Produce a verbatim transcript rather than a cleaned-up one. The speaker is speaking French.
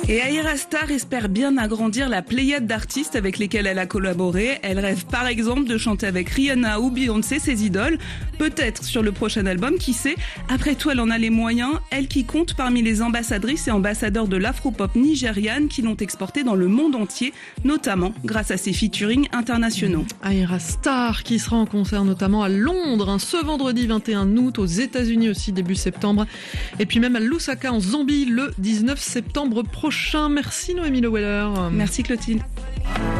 Et Ayra Starr espère bien agrandir la pléiade d'artistes avec lesquels elle a collaboré. Elle rêve par exemple de chanter avec Rihanna ou Beyoncé, ses idoles. Peut-être sur le prochain album, qui sait. Après tout, elle en a les moyens. Elle qui compte parmi les ambassadrices et ambassadeurs de l'afropop nigériane qui l'ont exporté dans le monde entier, notamment grâce à ses featuring internationaux. Ayra Starr qui sera en concert notamment à Londres hein, ce vendredi vingt et un août, aux États-Unis aussi début septembre, et puis même à Lusaka en Zambie le dix-neuf septembre prochain. Merci Noémie Le Weller. Merci Clotilde.